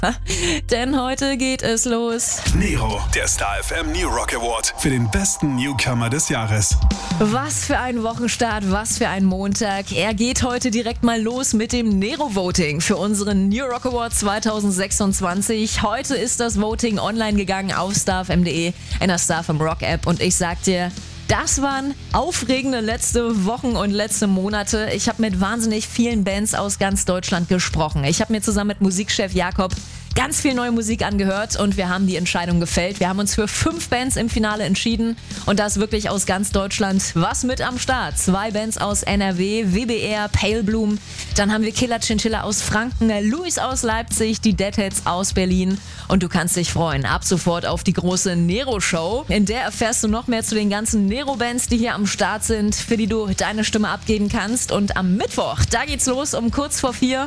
Denn heute geht es los. Nero, der Star FM New Rock Award für den besten Newcomer des Jahres. Was für ein Wochenstart, was für ein Montag. Er geht heute direkt mal los mit dem Nero Voting für unseren New Rock Award 2026. Heute ist das Voting online gegangen auf starfm.de, in der StarFM Rock App, und ich sag dir, das waren aufregende letzte Wochen und letzte Monate. Ich habe mit wahnsinnig vielen Bands aus ganz Deutschland gesprochen. Ich habe mir zusammen mit Musikchef Jakob ganz viel neue Musik angehört und wir haben die Entscheidung gefällt. Wir haben uns für 5 Bands im Finale entschieden und das wirklich aus ganz Deutschland. Was mit am Start? 2 Bands aus NRW, WBR, Pale Bloom. Dann haben wir Killer Chinchilla aus Franken, Louis aus Leipzig, die Deadheads aus Berlin. Und du kannst dich freuen, ab sofort auf die große Nero-Show. In der erfährst du noch mehr zu den ganzen Nero-Bands, die hier am Start sind, für die du deine Stimme abgeben kannst. Und am Mittwoch, da geht's los um kurz vor 4.